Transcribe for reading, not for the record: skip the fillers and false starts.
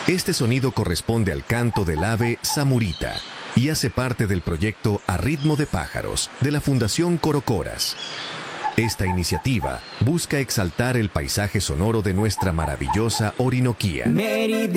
Este sonido corresponde al canto del ave samurita y hace parte del proyecto A Ritmo de Pájaros de la Fundación Corocoras. Esta iniciativa busca exaltar el paisaje sonoro de nuestra maravillosa Orinoquía.